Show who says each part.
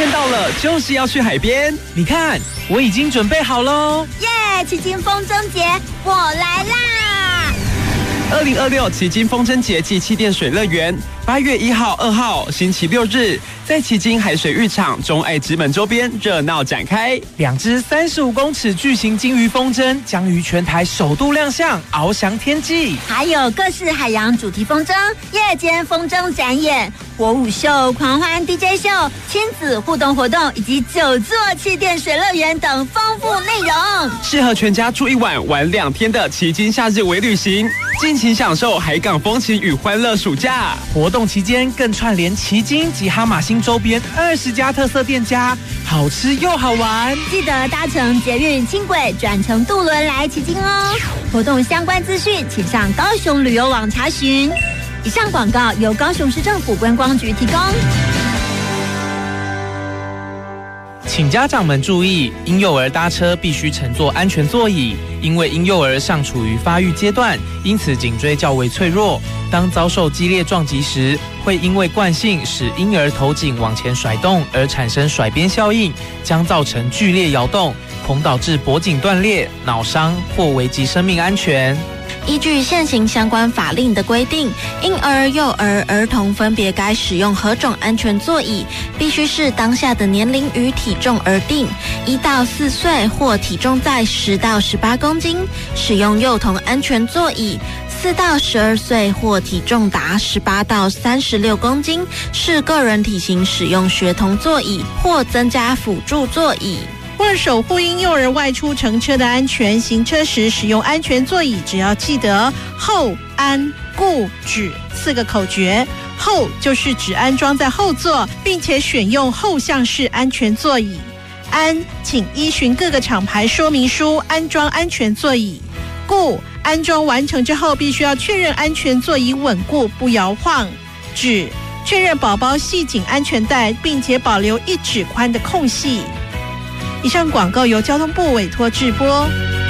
Speaker 1: 天到了，就是要去海边。
Speaker 2: 你看，我已经准备好喽！
Speaker 3: 耶！旗津风筝节，我来啦
Speaker 1: ！2026旗津风筝节暨气垫水乐园，8月1号、2号星期六日，在旗津海水浴场中爱之门周边热闹展开。
Speaker 2: 2只35公尺巨型鲸鱼风筝将于全台首度亮相，翱翔天际。
Speaker 3: 还有各式海洋主题风筝、夜间风筝展演、火舞秀、狂欢 DJ 秀、亲子互动活动以及9座气垫水乐园等丰富内容，
Speaker 1: 适合全家住1晚玩2天的旗津夏日微旅行，尽情享受海港风情与欢乐暑假。
Speaker 2: 活动期间更串联旗津及哈马星周边20家特色店家，好吃又好玩。
Speaker 3: 记得搭乘捷运轻轨转乘渡轮来旗津哦。活动相关资讯请上高雄旅游网查询。以上广告由高雄市政府观光局提供。
Speaker 2: 请家长们注意，婴幼儿搭车必须乘坐安全座椅，因为婴幼儿尚处于发育阶段，因此颈椎较为脆弱。当遭受激烈撞击时，会因为惯性使婴儿头颈往前甩动而产生甩鞭效应，将造成剧烈摇动，恐导致脖颈断裂、脑伤或危及生命安全。
Speaker 4: 依据现行相关法令的规定，婴儿、幼儿、儿童分别该使用何种安全座椅，必须是当下的年龄与体重而定。1到4岁或体重在10到18公斤，使用幼童安全座椅；4到12岁或体重达18到36公斤，是个人体型使用学童座椅或增加辅助座椅。
Speaker 5: 为了守护婴幼儿外出乘车的安全，行车时使用安全座椅，只要记得后、安、固、指4个口诀。后就是指安装在后座，并且选用后向式安全座椅。安，请依循各个厂牌说明书安装安全座椅。固，安装完成之后，必须要确认安全座椅稳固不摇晃。指，确认宝宝系紧安全带，并且保留1指宽的空隙。以上广告由交通部委托制播。